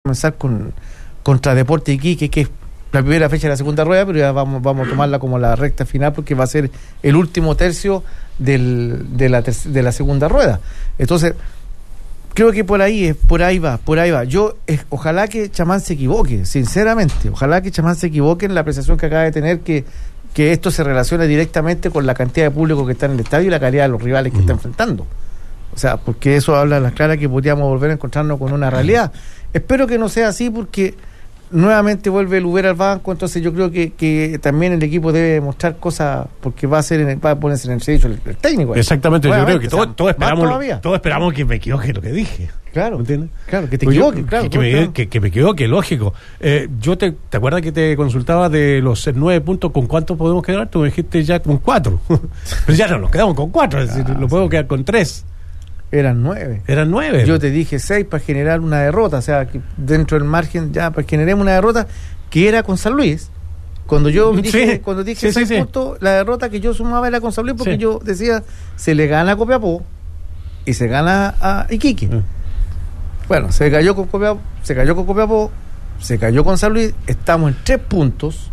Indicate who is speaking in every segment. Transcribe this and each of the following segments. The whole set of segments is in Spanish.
Speaker 1: comenzar contra Deportes Iquique, que es la primera fecha de la segunda rueda, pero ya vamos a tomarla como la recta final porque va a ser el último tercio de la segunda rueda. Entonces, creo que por ahí va. Yo ojalá que Chamán se equivoque, sinceramente. Ojalá que Chamán se equivoque en la apreciación que acaba de tener, que esto se relaciona directamente con la cantidad de público que está en el estadio y la calidad de los rivales que está enfrentando. O sea, porque eso habla a las claras que podríamos volver a encontrarnos con una realidad. Espero que no sea así, porque nuevamente vuelve el Uber al banco. Entonces yo creo que también el equipo debe mostrar cosas, porque va a ponerse en el servicio el técnico.
Speaker 2: Exactamente, yo creo que todos esperamos que me equivoque lo que dije.
Speaker 1: Claro,
Speaker 2: ¿me entiendes?
Speaker 1: Claro, que te equivoques, claro.
Speaker 2: Que me equivoque, lógico. Yo ¿te acuerdas que te consultaba de los 9 puntos, con cuántos podemos quedar? Tú me dijiste ya con 4. Pero ya no nos quedamos con 4, es decir, lo podemos quedar con 3.
Speaker 1: Eran 9. Yo te dije 6 para generar una derrota, o sea, que dentro del margen ya para generar una derrota que era con San Luis. Cuando dije 6 puntos, la derrota que yo sumaba era con San Luis, porque yo decía, se le gana a Copiapó y se gana a Iquique. Bueno, se cayó con Copiapó, se cayó con San Luis, estamos en 3 puntos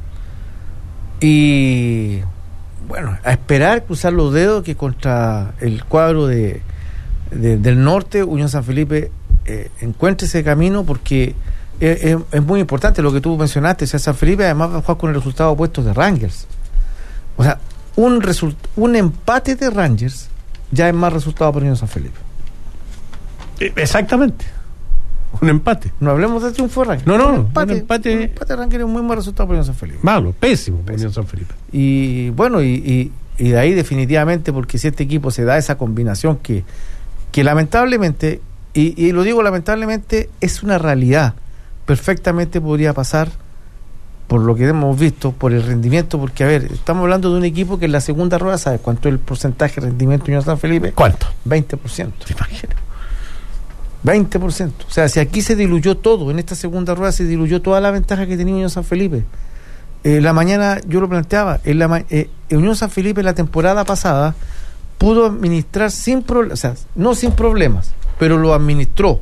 Speaker 1: y bueno, a esperar, cruzar los dedos que contra el cuadro del norte, Unión San Felipe encuentre ese camino, porque es muy importante lo que tú mencionaste. O sea, San Felipe además va a jugar con el resultado opuesto de Rangers. O sea, un empate de Rangers ya es más resultado para Unión San Felipe.
Speaker 2: Exactamente. Un empate.
Speaker 1: No hablemos de triunfo de Rangers.
Speaker 2: Un
Speaker 1: empate de Rangers es un muy mal resultado para Unión San Felipe.
Speaker 2: Malo, pésimo para Unión San Felipe.
Speaker 1: Y bueno, y de ahí definitivamente, porque si este equipo se da esa combinación que lamentablemente, y lo digo lamentablemente, es una realidad, perfectamente podría pasar, por lo que hemos visto, por el rendimiento, porque a ver, estamos hablando de un equipo que en la segunda rueda, ¿sabes cuánto es el porcentaje de rendimiento de Unión San Felipe?
Speaker 2: ¿Cuánto?
Speaker 1: 20%.
Speaker 2: ¿Te imaginas?
Speaker 1: 20%. O sea, si aquí se diluyó todo, en esta segunda rueda se diluyó toda la ventaja que tenía Unión San Felipe. La mañana yo lo planteaba, Unión San Felipe la temporada pasada pudo administrar no sin problemas, pero lo administró.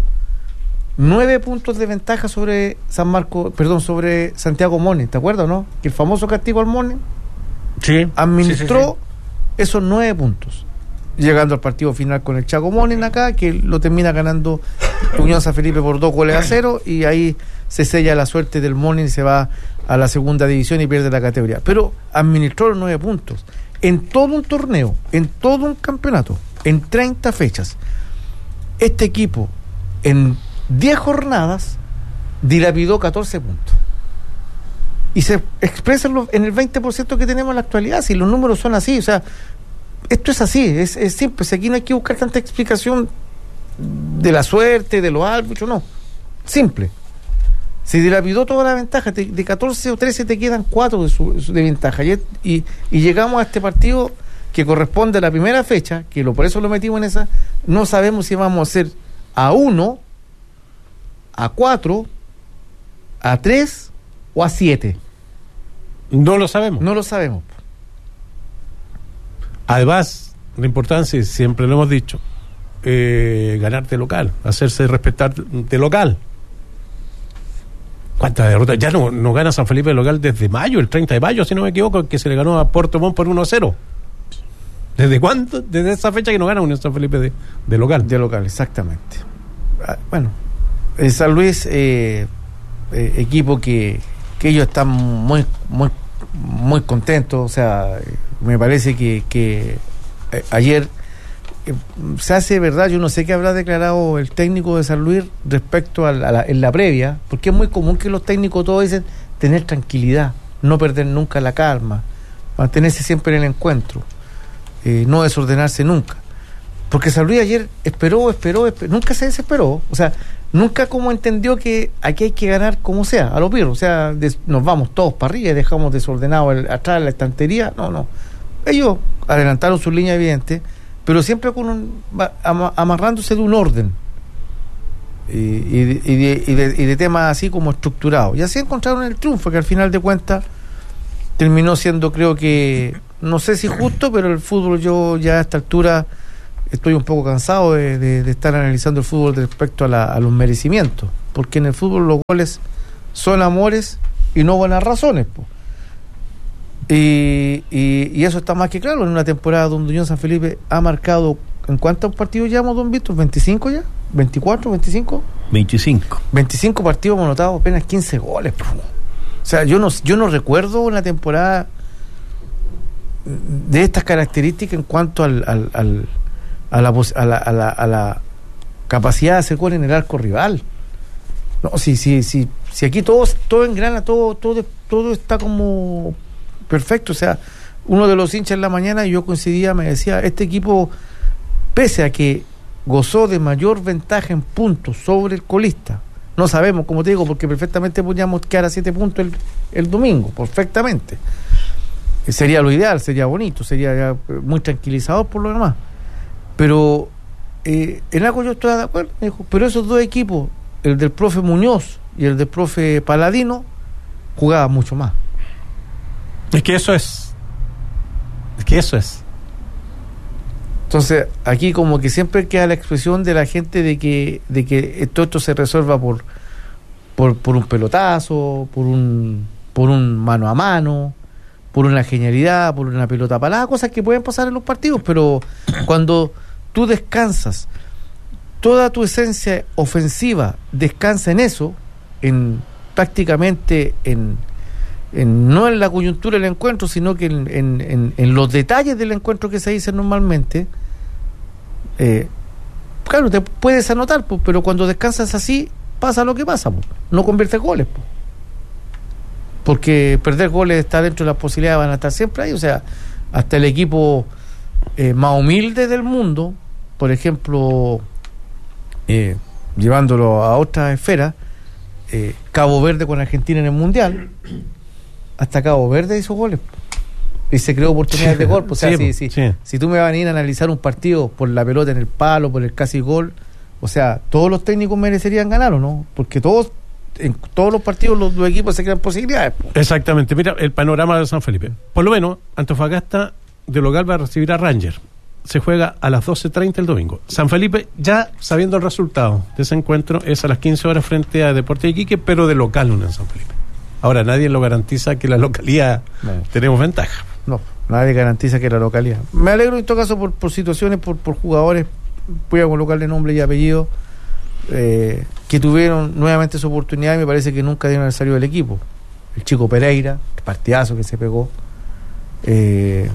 Speaker 1: 9 puntos de ventaja sobre sobre Santiago Morning, ¿te acuerdas o no? Que el famoso castigo al Morning.
Speaker 2: Sí.
Speaker 1: Administró esos 9 puntos, llegando al partido final con el Chaco Morning acá, que lo termina ganando Unión San Felipe por 2-0, y ahí se sella la suerte del Morning y se va a la segunda división y pierde la categoría. Pero administró los 9 puntos en todo un torneo, en todo un campeonato, en 30 fechas. Este equipo en 10 jornadas dilapidó 14 puntos. Y se expresa en el 20% que tenemos en la actualidad, si los números son así. O sea, esto es así, es simple. Si aquí no hay que buscar tanta explicación de la suerte, de los árbitros, no. Simple. Se dilapidó toda la ventaja, de 14 o 13 te quedan 4 de ventaja, y llegamos a este partido que corresponde a la primera fecha, que por eso lo metimos en esa. No sabemos si vamos a ser a 1, a 4, a 3 o a 7.
Speaker 2: No lo sabemos. Además, la importancia, siempre lo hemos dicho, ganar de local, hacerse respetar de local. ¿Cuántas derrotas? Ya no gana San Felipe de local desde mayo, el 30 de mayo, si no me equivoco, que se le ganó a Puerto Montt por 1-0. ¿Desde cuándo? Desde esa fecha que no gana Unión San Felipe de local.
Speaker 1: De local, exactamente. Bueno, San Luis, equipo que ellos están muy, muy, muy contentos. O sea, me parece que ayer se hace verdad. Yo no sé qué habrá declarado el técnico de San Luis respecto en la previa, porque es muy común que los técnicos todos dicen tener tranquilidad, no perder nunca la calma, mantenerse siempre en el encuentro, no desordenarse nunca. Porque San Luis ayer esperó, nunca se desesperó. O sea, nunca como entendió que aquí hay que ganar como sea, a los pirros. O sea, nos vamos todos para arriba y dejamos desordenado atrás la estantería. No. Ellos adelantaron su línea evidente, pero siempre amarrándose de un orden y de temas así como estructurados. Y así encontraron el triunfo, que al final de cuentas terminó siendo, creo que, no sé si justo, pero el fútbol, yo ya a esta altura estoy un poco cansado de estar analizando el fútbol respecto a los merecimientos. porque en el fútbol los goles son amores y no buenas razones, po. Y eso está más que claro en una temporada donde Unión San Felipe ha marcado. ¿En cuántos partidos llevamos, don Víctor? ¿25 ya? ¿24, 25? 25 partidos, hemos anotado apenas 15 goles, po. O sea, yo no recuerdo una temporada de estas características en cuanto a la capacidad de hacer gol en el arco rival. No, si aquí todo engrana, todo está como perfecto. O sea, uno de los hinchas en la mañana, y yo coincidía, me decía, este equipo, pese a que gozó de mayor ventaja en puntos sobre el colista, no sabemos, como te digo, porque perfectamente podríamos quedar a 7 puntos el domingo, perfectamente. Sería lo ideal, sería bonito, sería ya muy tranquilizador por lo demás. Pero en algo yo estoy de acuerdo, me dijo, pero esos dos equipos, el del profe Muñoz y el del profe Paladino, jugaban mucho más.
Speaker 2: Es que eso es.
Speaker 1: Entonces, aquí como que siempre queda la expresión de la gente de que todo esto se resuelva por un pelotazo, por un mano a mano, por una genialidad, por una pelota parada, cosas que pueden pasar en los partidos, pero cuando tú descansas, toda tu esencia ofensiva descansa en eso, prácticamente no en la coyuntura del encuentro, sino que en los detalles del encuentro que se dice normalmente. Claro, te puedes anotar, pues, pero cuando descansas así, pasa lo que pasa, pues. No conviertes goles, pues. Porque perder goles está dentro de las posibilidades, van a estar siempre ahí. O sea, hasta el equipo más humilde del mundo, por ejemplo, llevándolo a otra esfera, Cabo Verde con Argentina en el Mundial, hasta Cabo Verde hizo goles y se creó oportunidades de gol. O sea, si tú me vas a ir a analizar un partido por la pelota en el palo, por el casi gol, o sea, todos los técnicos merecerían ganar, ¿o no? Porque en todos los partidos los equipos se crean posibilidades.
Speaker 2: Exactamente. Mira el panorama de San Felipe. Por lo menos Antofagasta de local va a recibir a Ranger. Se juega a las 12:30 el domingo. San Felipe, ya sabiendo el resultado de ese encuentro, es a las 15 horas frente a Deportes Iquique, pero de local en San Felipe. Ahora, nadie lo garantiza que la localidad tenemos ventaja.
Speaker 1: No, nadie garantiza que la localidad. Me alegro en todo caso por situaciones, por jugadores, voy a colocarle nombre y apellido, que tuvieron nuevamente su oportunidad y me parece que nunca dieron el saldo del equipo. El chico Pereira, el partidazo que se pegó, el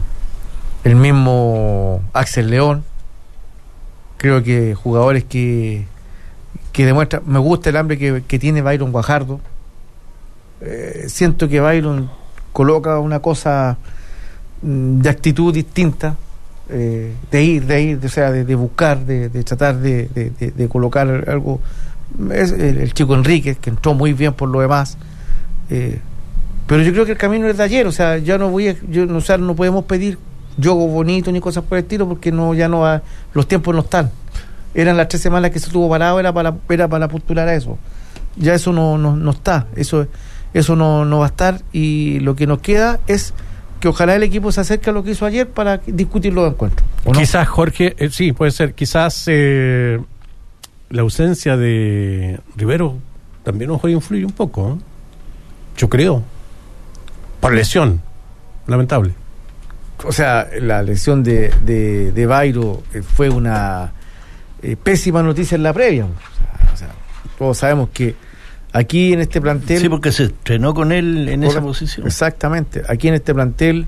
Speaker 1: mismo Axel León, creo que jugadores que demuestran. Me gusta el hambre que tiene Byron Guajardo. Siento que Byron coloca una cosa de actitud distinta, de ir, o sea, de buscar, de tratar de colocar algo. Es el chico Enríquez, que entró muy bien por lo demás, pero yo creo que el camino es de ayer. O sea, ya no podemos pedir juego bonito ni cosas por el estilo, porque los tiempos no están. Eran las 3 semanas que se estuvo parado, era para postular a eso. Ya eso no está, eso no va a estar, y lo que nos queda es que ojalá el equipo se acerque a lo que hizo ayer para discutir los encuentros.
Speaker 2: Quizás, Jorge, sí, puede ser, quizás la ausencia de Rivero también nos puede influir un poco, ¿eh? Yo creo, por lesión, lamentable.
Speaker 1: O sea, la lesión de Bairo fue una pésima noticia en la previa. O sea, todos sabemos que aquí en este plantel...
Speaker 3: Sí, porque se estrenó con él en esa posición.
Speaker 1: Exactamente. Aquí en este plantel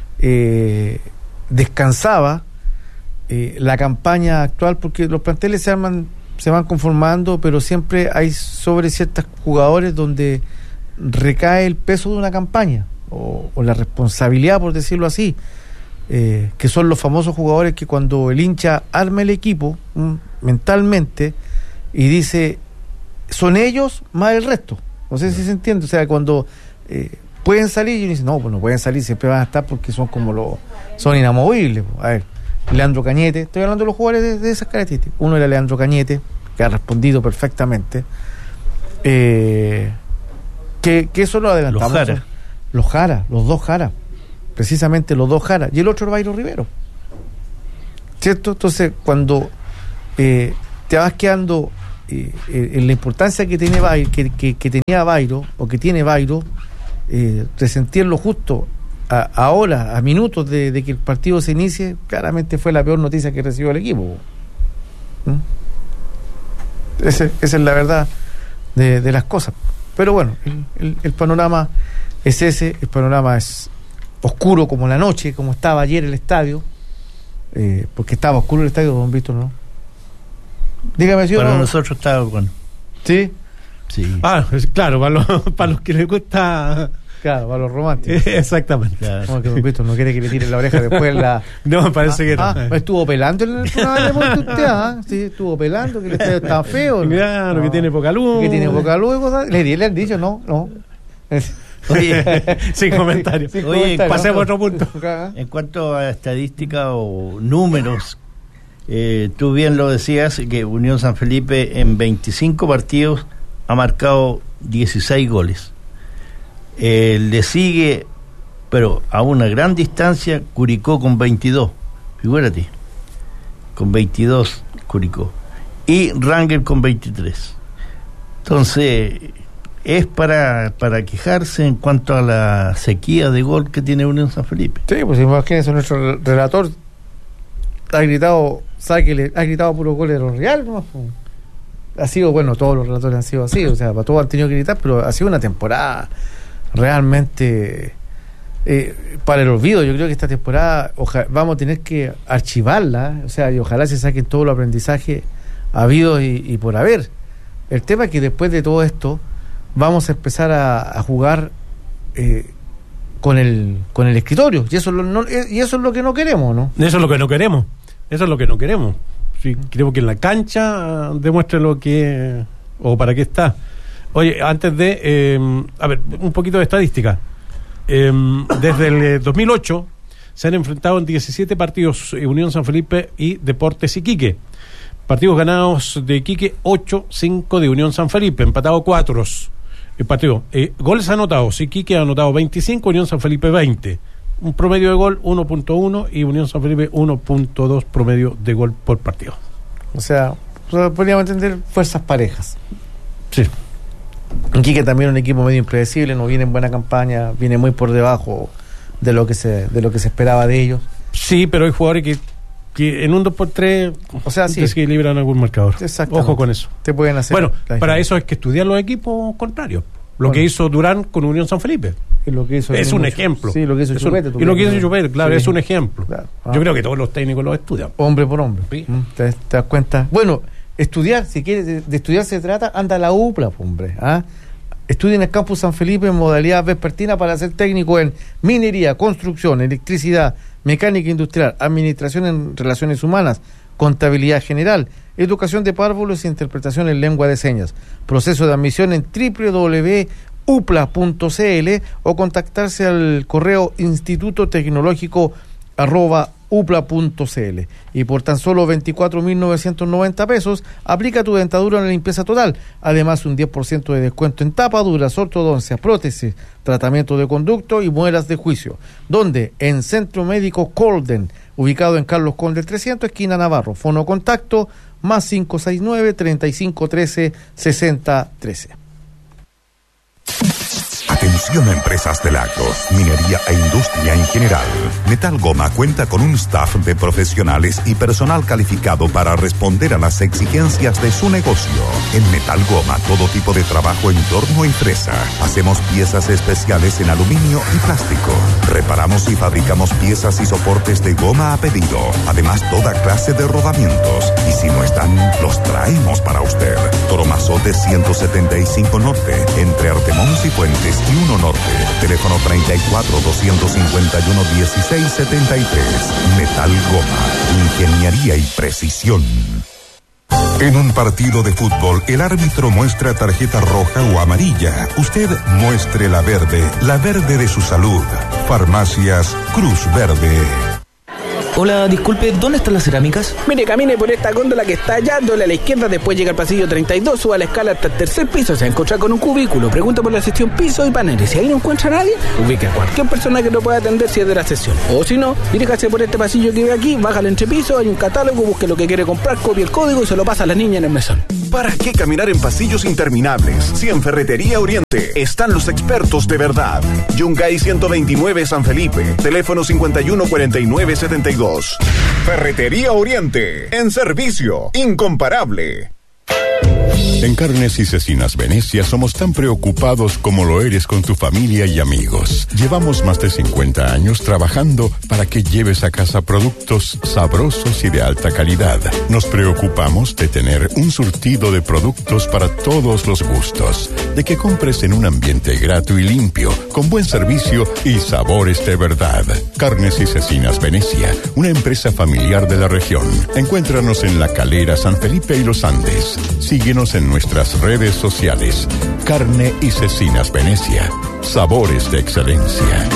Speaker 1: descansaba la campaña actual, porque los planteles se van conformando, pero siempre hay sobre ciertos jugadores donde recae el peso de una campaña, o la responsabilidad, por decirlo así, que son los famosos jugadores que cuando el hincha arma el equipo mentalmente y dice... son ellos más el resto. No sé si se entiende. O sea, cuando pueden salir, y dicen, no, pues no pueden salir, siempre van a estar porque son son inamovibles. A ver, Leandro Cañete, estoy hablando de los jugadores de esas características. Uno era Leandro Cañete, que ha respondido perfectamente. Que eso lo adelantamos. Los dos Jara. Precisamente los dos Jara. Y el otro era Bayro Rivero. ¿Cierto? Entonces, cuando te vas quedando en la importancia que tiene que tenía Bairo, o que tiene Bairo, resentirlo justo ahora, a minutos de que el partido se inicie, claramente fue la peor noticia que recibió el equipo. Esa es la verdad de las cosas. Pero bueno, el panorama es ese, el panorama es oscuro como la noche, como estaba ayer el estadio, porque estaba oscuro el estadio, don Víctor, ¿no? Dígame si
Speaker 3: para
Speaker 1: no.
Speaker 3: Nosotros estaba bueno.
Speaker 1: ¿Sí?
Speaker 3: Sí.
Speaker 2: Claro, para los que les gusta.
Speaker 1: Claro, para los románticos.
Speaker 2: Exactamente.
Speaker 3: Claro.
Speaker 1: Como que don Víctor no quiere que le tire la oreja después la...
Speaker 2: No, parece que no.
Speaker 1: Estuvo pelando en el programa de Deporte usted, sí, estuvo pelando, que el estadio estaba feo.
Speaker 2: Claro, que tiene poca luz.
Speaker 1: Que tiene poca luz y cosas. Le han dicho, no.
Speaker 3: Oye,
Speaker 2: sin comentarios. Pasemos a otro punto.
Speaker 3: En cuanto a estadística o números, tú bien lo decías, que Unión San Felipe en 25 partidos ha marcado 16 goles. Le sigue, pero a una gran distancia, Curicó con 22. Figúrate, con 22 Curicó. Y Rangel con 23. Entonces, es para quejarse en cuanto a la sequía de gol que tiene Unión San Felipe.
Speaker 1: Sí, pues imagínense, nuestro relator ha gritado, ha gritado puro gol de los Real, ¿no? Ha sido, bueno, todos los relatores han sido así, o sea, para todos han tenido que gritar, pero ha sido una temporada realmente para el olvido. Yo creo que esta temporada vamos a tener que archivarla, o sea, y ojalá se saquen todos los aprendizajes habidos y por haber. El tema es que después de todo esto vamos a empezar a jugar con el escritorio, y eso es lo que no queremos, ¿no?
Speaker 2: Eso es lo que no queremos. Sí, queremos que en la cancha demuestre lo que o para qué está. Oye, antes de a ver, un poquito de estadística. Desde el 2008 se han enfrentado en 17 partidos Unión San Felipe y Deportes Iquique. Partidos ganados de Iquique 8-5 de Unión San Felipe, empatado 4 el partido. Goles anotados, Iquique ha anotado 25, Unión San Felipe 20. Un promedio de gol 1.1 y Unión San Felipe 1.2 promedio de gol por partido.
Speaker 1: O sea, podríamos entender fuerzas parejas.
Speaker 2: Sí.
Speaker 1: Iquique también es un equipo medio impredecible, no viene en buena campaña, viene muy por debajo de lo que se esperaba de ellos.
Speaker 2: Sí, pero hay jugadores que en un 2x3
Speaker 1: o sea, sí,
Speaker 2: desequilibran algún marcador. Ojo con eso.
Speaker 1: Te pueden hacer.
Speaker 2: Bueno, para eso hay que estudiar los equipos contrarios. Lo que hizo Durán con Unión San Felipe.
Speaker 1: Lo que hizo
Speaker 2: es un ejemplo.
Speaker 1: Sí, lo que hizo Chupete.
Speaker 2: Y lo que hizo Chupete, claro, sí. Es un ejemplo. Claro. Yo creo que todos los técnicos lo estudian.
Speaker 1: Hombre por hombre.
Speaker 2: Sí.
Speaker 1: ¿Te das cuenta? Bueno, estudiar, si quieres, de estudiar se trata, anda a la UPLA, hombre. Estudia en el campus San Felipe en modalidad vespertina para ser técnico en minería, construcción, electricidad, mecánica industrial, administración en relaciones humanas, contabilidad general, educación de párvulos e interpretación en lengua de señas. Proceso de admisión en www.upla.cl o contactarse al correo institutotecnológico@upla.cl. Y por tan solo 24.990 pesos aplica tu dentadura en la limpieza total. Además, un 10% de descuento en tapaduras, ortodoncia, prótesis, tratamiento de conducto y muelas de juicio. ¿Dónde? En Centro Médico Colden, ubicado en Carlos Conde 300, esquina Navarro. Fono contacto +569 3513 6013.
Speaker 4: Atención a empresas del agro, minería e industria en general. Metal Goma cuenta con un staff de profesionales y personal calificado para responder a las exigencias de su negocio. En Metal Goma, todo tipo de trabajo en torno y fresa. Hacemos piezas especiales en aluminio y plástico. Reparamos y fabricamos piezas y soportes de goma a pedido. Además, toda clase de rodamientos. Y si no están, los traemos para usted. Toromazote 175 Norte, entre Artemón y Puentes y 1 Norte. Teléfono 34-251-1673. Metal Goma. Ingeniería y precisión. En un partido de fútbol, el árbitro muestra tarjeta roja o amarilla. Usted muestre la verde de su salud. Farmacias Cruz Verde.
Speaker 5: Hola, disculpe, ¿dónde están las cerámicas?
Speaker 6: Mire, camine por esta góndola que está allá, doble a la izquierda, después llega al pasillo 32, suba la escala hasta el tercer piso, se va a encontrar con un cubículo, pregunta por la sección piso y paneles. Si ahí no encuentra a nadie, ubique a cualquier persona que lo pueda atender si es de la sesión. O si no, diríjase por este pasillo que ve aquí, baja al entrepiso, hay un catálogo, busque lo que quiere comprar, copie el código y se lo pasa a la niña en el mesón.
Speaker 7: ¿Para qué caminar en pasillos interminables? Si en Ferretería Oriente están los expertos de verdad. Yungay 129 San Felipe, teléfono 514972. Ferretería Oriente, en servicio, incomparable.
Speaker 8: En Carnes y Cecinas Venecia somos tan preocupados como lo eres con tu familia y amigos. Llevamos más de 50 años trabajando para que lleves a casa productos sabrosos y de alta calidad. Nos preocupamos de tener un surtido de productos para todos los gustos, de que compres en un ambiente grato y limpio, con buen servicio y sabores de verdad. Carnes y Cecinas Venecia, una empresa familiar de la región. Encuéntranos en La Calera, San Felipe y Los Andes. Síguenos en nuestras redes sociales. Carne y Cecinas Venecia. Sabores de excelencia.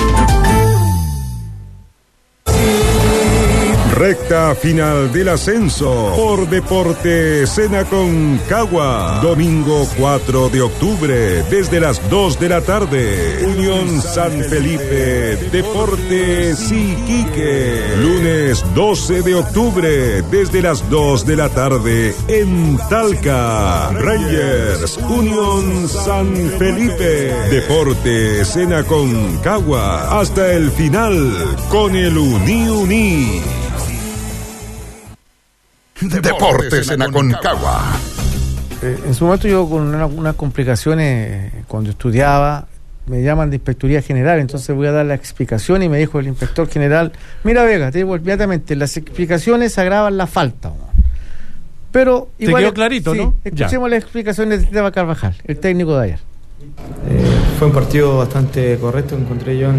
Speaker 9: Recta final del ascenso por Deporte Aconcagua. Domingo 4 de octubre, desde las 2 de la tarde. Unión San Felipe, Deportes Iquique. Lunes 12 de octubre, desde las 2 de la tarde, en Talca. Rangers, Unión San Felipe, Deportes Aconcagua. Hasta el final, con el Uni.
Speaker 4: Deportes en Aconcagua.
Speaker 1: En su momento yo con unas complicaciones cuando estudiaba me llaman de Inspectoría General, entonces voy a dar la explicación y me dijo el inspector general: mira Vega, te digo inmediatamente, las explicaciones agravan la falta. Pero igual,
Speaker 2: te quedó clarito,
Speaker 1: sí,
Speaker 2: ¿no?
Speaker 1: Escuchemos las explicaciones de Esteban Carvajal, el técnico de ayer.
Speaker 10: Fue un partido bastante correcto, encontré yo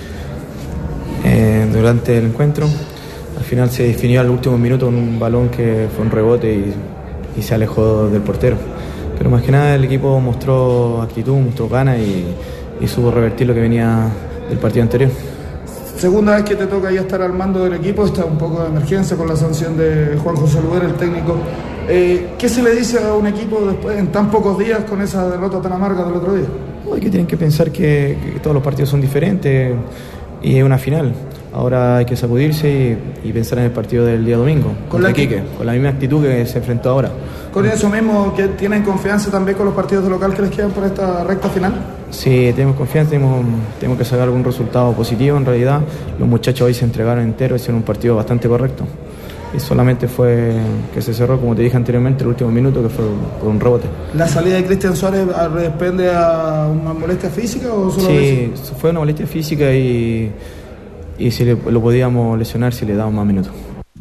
Speaker 10: durante el encuentro. Al final se definió al último minuto con un balón que fue un rebote y se alejó del portero. Pero más que nada el equipo mostró actitud, mostró ganas y supo revertir lo que venía del partido anterior.
Speaker 11: Segunda vez que te toca ya estar al mando del equipo, está un poco de emergencia con la sanción de Juan José Luer, el técnico. ¿Qué se le dice a un equipo después en tan pocos días con esa derrota tan amarga del otro día?
Speaker 10: Hay que tienen que pensar que todos los partidos son diferentes y es una final. Ahora hay que sacudirse y pensar en el partido del día domingo contra Iquique, con la misma actitud que se enfrentó ahora.
Speaker 11: ¿Con eso mismo que tienen confianza también con los partidos de local que les quedan por esta recta final?
Speaker 10: Sí, tenemos confianza, tenemos que sacar algún resultado positivo en realidad. Los muchachos hoy se entregaron enteros, hicieron un partido bastante correcto. Y solamente fue que se cerró, como te dije anteriormente, el último minuto, que fue por un rebote.
Speaker 11: ¿La salida de Cristian Suárez depende a una molestia física o solo?
Speaker 10: Sí, fue una molestia física y si lo podíamos lesionar si le damos más minutos.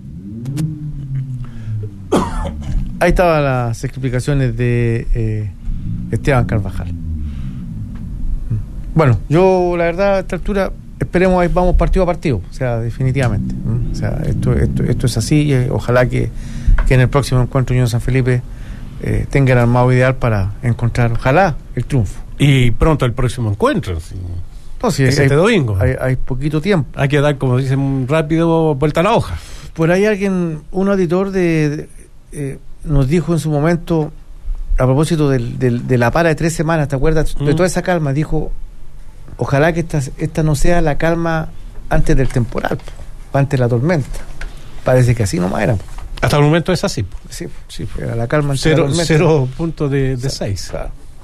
Speaker 1: Ahí estaban las explicaciones de Esteban Carvajal. Bueno, yo la verdad a esta altura esperemos, ahí vamos partido a partido, o sea, definitivamente. O sea, esto es así y ojalá que en el próximo encuentro Unión San Felipe tenga el armado ideal para encontrar, ojalá, el triunfo.
Speaker 2: Y pronto el próximo encuentro, sí.
Speaker 1: No, sí,
Speaker 2: este domingo.
Speaker 1: Hay poquito tiempo.
Speaker 2: Hay que dar, como dicen, rápido vuelta a la hoja.
Speaker 1: Por ahí un auditor nos dijo en su momento, a propósito de la para de 3 semanas, ¿te acuerdas? De toda esa calma, dijo, ojalá que esta no sea la calma antes del temporal, antes de la tormenta. Parece que así nomás era.
Speaker 2: Hasta el momento es así.
Speaker 1: Sí, era la calma antes de la tormenta.
Speaker 2: 0 puntos de 6.
Speaker 1: Claro,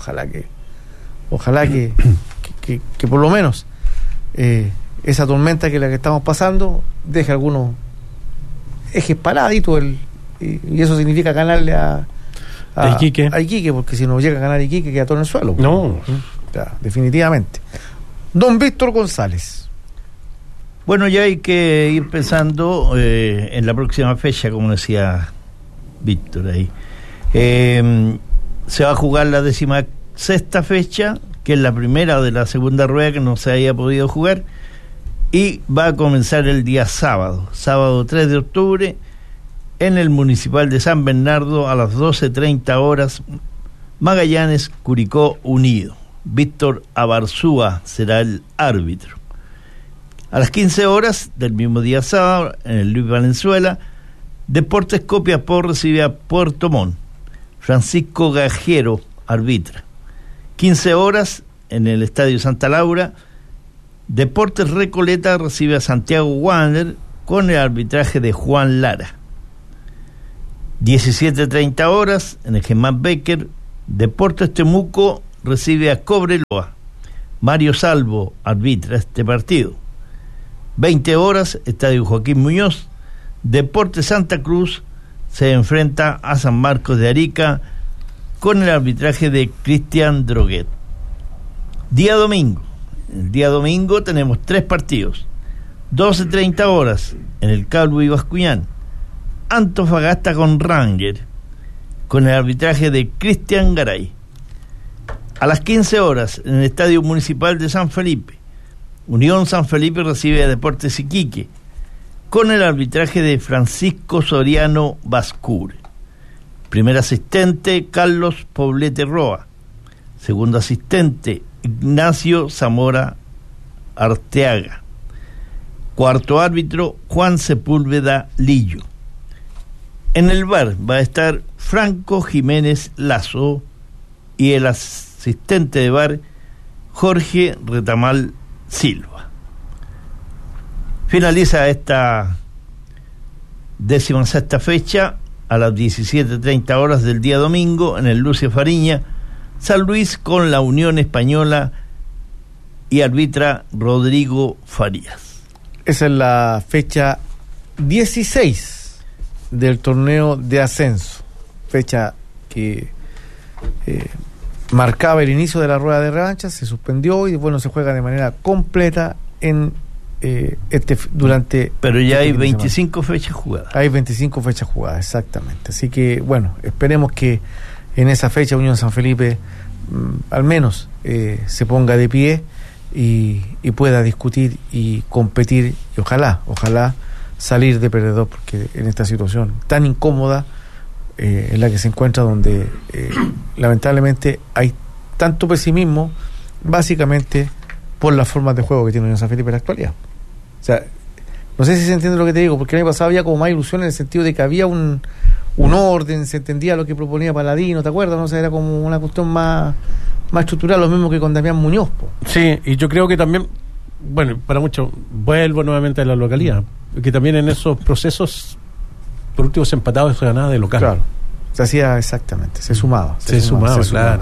Speaker 1: ojalá que por lo menos esa tormenta que la que estamos pasando deje algunos ejes paraditos y eso significa ganarle a Iquique, porque si no llega a ganar Iquique queda todo en el suelo.
Speaker 2: No,
Speaker 1: claro, definitivamente. Don Víctor González.
Speaker 3: Bueno, ya hay que ir pensando en la próxima fecha, como decía Víctor ahí. Se va a jugar la 16ª fecha, que es la primera de la segunda rueda que no se haya podido jugar, y va a comenzar el día sábado 3 de octubre, en el Municipal de San Bernardo, a las 12:30 horas, Magallanes, Curicó Unido. Víctor Abarzúa será el árbitro. A las 15 horas del mismo día sábado, en el Luis Valenzuela, Deportes Copiapó recibe a Puerto Montt. Francisco Gajero arbitra. 15 horas en el Estadio Santa Laura, Deportes Recoleta recibe a Santiago Wander con el arbitraje de Juan Lara. 17:30 horas, en el Germán Becker, Deportes Temuco recibe a Cobreloa. Mario Salvo arbitra este partido. 20 horas, Estadio Joaquín Muñoz, Deportes Santa Cruz se enfrenta a San Marcos de Arica con el arbitraje de Cristian Droguet. Día domingo. El día domingo tenemos 3 partidos. 12:30 horas, en el Calvo y Bascuñán, Antofagasta con Ranger, con el arbitraje de Cristian Garay. A las 15 horas, en el Estadio Municipal de San Felipe, Unión San Felipe recibe a Deportes Iquique, con el arbitraje de Francisco Soriano Bascure. Primer asistente, Carlos Poblete Roa. Segundo asistente, Ignacio Zamora Arteaga. Cuarto árbitro, Juan Sepúlveda Lillo. En el VAR va a estar Franco Jiménez Lazo y el asistente de VAR, Jorge Retamal Silva. Finaliza esta 16ª fecha a las 17:30 horas del día domingo en el Lucio Fariña, San Luis con la Unión Española y arbitra Rodrigo Farías.
Speaker 1: Esa es la fecha 16 del torneo de ascenso, fecha que marcaba el inicio de la rueda de revancha, se suspendió y bueno, se juega de manera completa en durante.
Speaker 3: Pero ya hay 25 fechas jugadas.
Speaker 1: Hay 25 fechas jugadas, exactamente. Así que bueno, esperemos que en esa fecha Unión San Felipe al menos se ponga de pie y pueda discutir y competir y ojalá salir de perdedor, porque en esta situación tan incómoda en la que se encuentra, donde lamentablemente hay tanto pesimismo, básicamente por las formas de juego que tiene Unión San Felipe en la actualidad. O sea, no sé si se entiende lo que te digo, porque el año pasado había como más ilusión en el sentido de que había un orden, se entendía lo que proponía Paladino, ¿te acuerdas? No sé, era como una cuestión más estructural, lo mismo que con Damián Muñoz, po.
Speaker 2: Sí, y yo creo que también, bueno, para muchos, vuelvo nuevamente a la localidad, que también en esos procesos, por último, se empataba y se ganaba de local.
Speaker 1: Claro, se hacía exactamente, se sumaba.
Speaker 2: Se sumaba.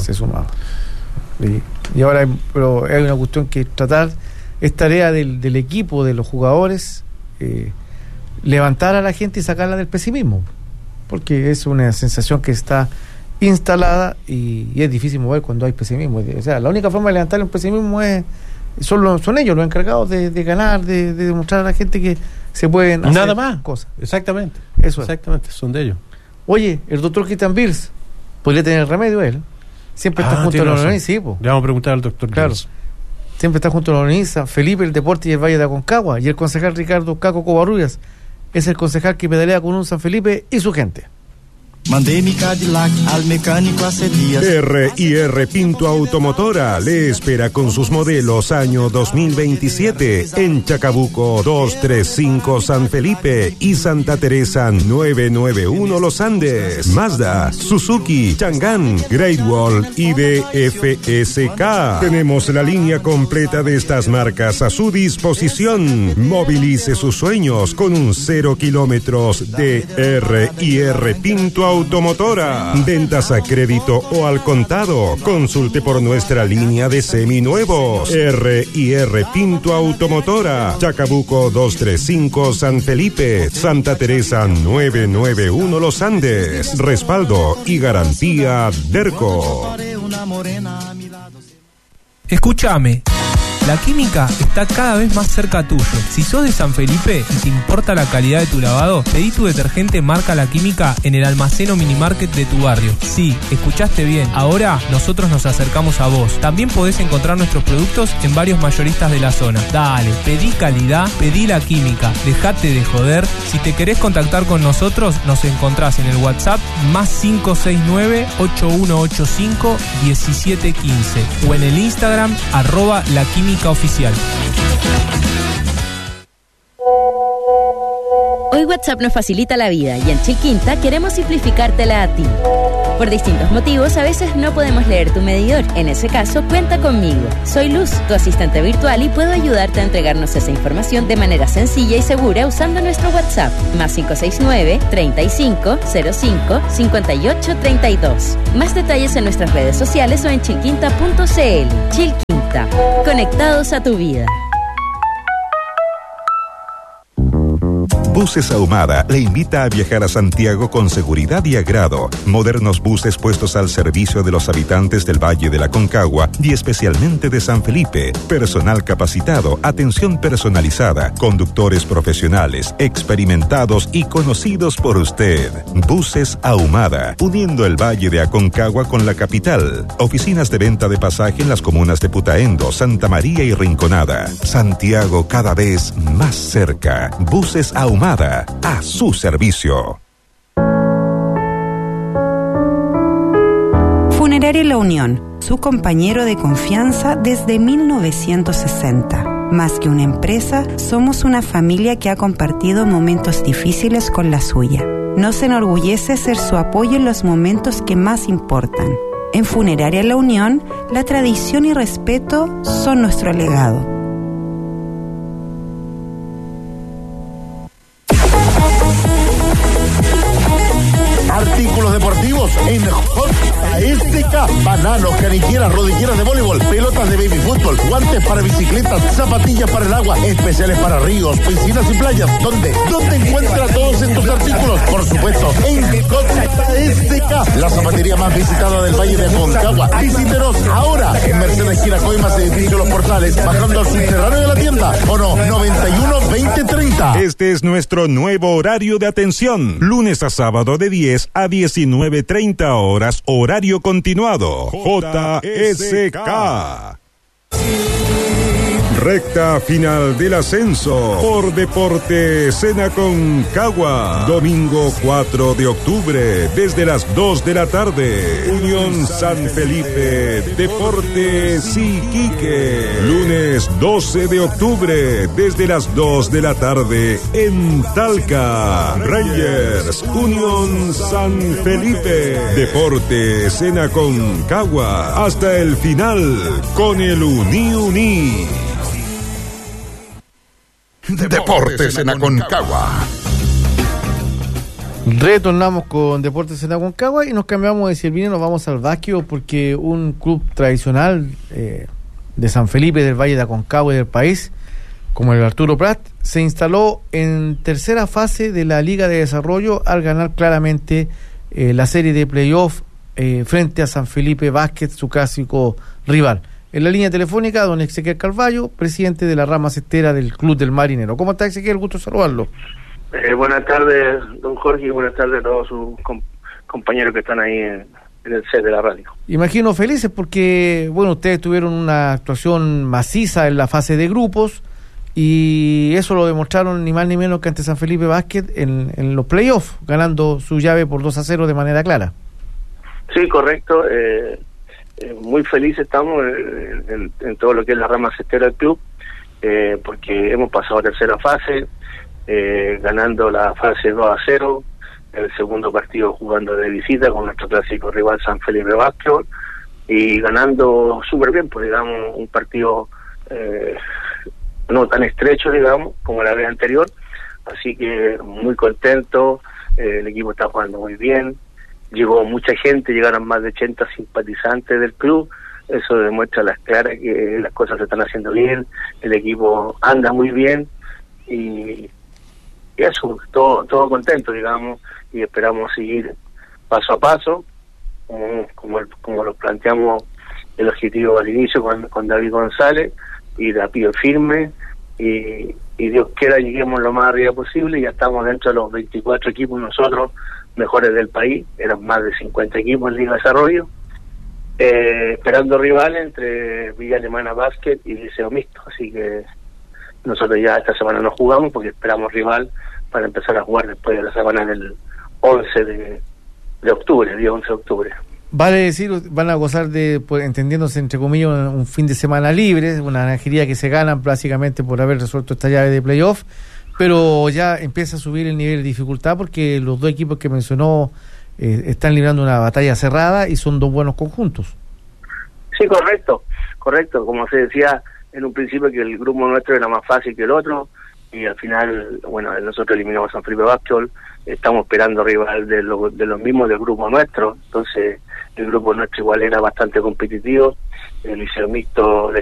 Speaker 1: Y ahora pero hay una cuestión que tratar, es tarea del equipo, de los jugadores, levantar a la gente y sacarla del pesimismo, porque es una sensación que está instalada y es difícil mover cuando hay pesimismo. O sea, la única forma de levantar un pesimismo son ellos los encargados de ganar, de demostrar a la gente que se pueden hacer
Speaker 2: nada más
Speaker 1: cosas.
Speaker 2: Exactamente, son de ellos.
Speaker 1: Oye, el doctor Cristian Birs podría tener remedio él. Siempre está junto a la Longaniza, sí, po.
Speaker 2: Le vamos a preguntar al doctor Birs.
Speaker 1: Siempre está junto a la Longaniza, Felipe, el Deporte y el Valle de Aconcagua, y el concejal Ricardo Caco Covarrubias es el concejal que pedalea con un San Felipe y su gente.
Speaker 12: Mandé mi Cadillac al mecánico hace días.
Speaker 9: R&R Pinto Automotora le espera con sus modelos año 2027 en Chacabuco 235 San Felipe y Santa Teresa 991 Los Andes. Mazda, Suzuki, Chang'an, Great Wall y DFSK. Tenemos la línea completa de estas marcas a su disposición. Movilice sus sueños con un 0 kilómetros de R&R Pinto Automotora. Ventas a crédito o al contado. Consulte por nuestra línea de seminuevos. R&R Pinto Automotora. Chacabuco 235 San Felipe. Santa Teresa 991 Los Andes. Respaldo y garantía Derco.
Speaker 13: Escúchame. La Química está cada vez más cerca tuyo. Si sos de San Felipe y te importa la calidad de tu lavado, pedí tu detergente marca La Química en el almacén o minimarket de tu barrio. Sí, escuchaste bien. Ahora nosotros nos acercamos a vos. También podés encontrar nuestros productos en varios mayoristas de la zona. Dale, pedí calidad, pedí La Química. Dejate de joder. Si te querés contactar con nosotros, nos encontrás en el WhatsApp +569 8185 1715 o en el Instagram @laquímica oficial.
Speaker 14: Hoy WhatsApp nos facilita la vida y en Chilquinta queremos simplificártela a ti. Por distintos motivos, a veces no podemos leer tu medidor. En ese caso, cuenta conmigo. Soy Luz, tu asistente virtual, y puedo ayudarte a entregarnos esa información de manera sencilla y segura usando nuestro WhatsApp, más 569-3505-5832. Más detalles en nuestras redes sociales o en chilquinta.cl. Chilquinta, conectados a tu vida.
Speaker 4: Buses Ahumada le invita a viajar a Santiago con seguridad y agrado. Modernos buses puestos al servicio de los habitantes del Valle de la Concagua y especialmente de San Felipe. Personal capacitado, atención personalizada, conductores profesionales, experimentados y conocidos por usted. Buses Ahumada, uniendo el Valle de Aconcagua con la capital. Oficinas de venta de pasaje en las comunas de Putaendo, Santa María y Rinconada. Santiago cada vez más cerca. Buses Ahumada, a su servicio.
Speaker 15: Funeraria La Unión, su compañero de confianza desde 1960. Más que una empresa, somos una familia que ha compartido momentos difíciles con la suya. Nos enorgullece ser su apoyo en los momentos que más importan. En Funeraria La Unión, la tradición y respeto son nuestro legado.
Speaker 16: Artículos deportivos en JSK. Bananos, canilleras, rodilleras de voleibol, pelotas de baby fútbol, guantes para bicicletas, zapatillas para el agua, especiales para ríos, piscinas y playas. ¿Dónde encuentra todos estos artículos? Por supuesto, en JSK, la zapatería más visitada del Valle de Aconcagua. Visítenos ahora en Mercedes Giracoimas, edificio Los Portales, bajando al subterráneo de la tienda. O no, 91-2030.
Speaker 9: Este es nuestro nuevo horario de atención. Lunes a sábado de 10 a 19:30 horas, horario continuado. JSK. Recta final del ascenso por Deporte Aconcagua. Domingo 4 de octubre, desde las 2 de la tarde. Unión San Felipe, Deportes Iquique. Lunes 12 de octubre, desde las 2 de la tarde, en Talca. Rangers, Unión San Felipe. Deportes Aconcagua. Hasta el final, con el Uni.
Speaker 4: Deportes en Aconcagua.
Speaker 1: Retornamos con Deportes en Aconcagua y nos cambiamos de Silvina, nos vamos al Vázquez, porque un club tradicional de San Felipe, del Valle de Aconcagua y del país, como el Arturo Prat, se instaló en tercera fase de la Liga de Desarrollo al ganar claramente la serie de playoff frente a San Felipe Basket, su clásico rival. En la línea telefónica, don Ezequiel Carvalho, presidente de la rama cestera del Club del Marinero. ¿Cómo está, Ezequiel? Gusto saludarlo.
Speaker 17: Buenas tardes, don Jorge, y buenas tardes a todos sus compañeros que están ahí en el set de la radio.
Speaker 1: Imagino felices porque, bueno, ustedes tuvieron una actuación maciza en la fase de grupos y eso lo demostraron ni más ni menos que ante San Felipe Basket en los playoffs, ganando su llave por 2-0 de manera clara.
Speaker 17: Sí, correcto. Muy felices estamos en todo lo que es la rama cestera del club, porque hemos pasado a tercera fase, ganando la fase 2-0, el segundo partido jugando de visita con nuestro clásico rival San Felipe Basket, y ganando súper bien, pues digamos, un partido no tan estrecho, digamos, como la vez anterior, así que muy contento, el equipo está jugando muy bien. Llegó mucha gente, llegaron más de 80 simpatizantes del club, eso demuestra a las claras que las cosas se están haciendo bien, el equipo anda muy bien y eso, todo contento, digamos, y esperamos seguir paso a paso, como lo planteamos el objetivo al inicio con David González, y rápido firme, y Dios quiera lleguemos lo más arriba posible. Ya estamos dentro de los 24 equipos nosotros mejores del país, eran más de 50 equipos en Liga de Desarrollo, esperando rivales entre Villa Alemana Basket y Liceo Mixto, así que nosotros ya esta semana no jugamos porque esperamos rival para empezar a jugar después de la semana del 11 de octubre, día 11 de octubre.
Speaker 1: Vale decir, van a gozar de, pues, entendiéndose entre comillas, un fin de semana libre, una naranjería que se ganan básicamente por haber resuelto esta llave de playoff, pero ya empieza a subir el nivel de dificultad porque los dos equipos que mencionó están librando una batalla cerrada y son dos buenos conjuntos.
Speaker 17: Sí, correcto. Como se decía en un principio, que el grupo nuestro era más fácil que el otro, y al final, bueno, nosotros eliminamos a San Felipe Basquetbol, estamos esperando rival de los mismos del grupo nuestro, entonces el grupo nuestro igual era bastante competitivo, el liceo mixto de